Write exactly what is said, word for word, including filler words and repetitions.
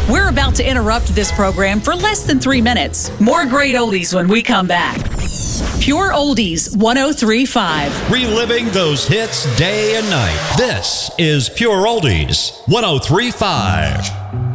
We're about to interrupt this program for less than three minutes. More great oldies when we come back. Pure Oldies one oh three point five. Reliving those hits day and night. This is Pure Oldies one oh three point five.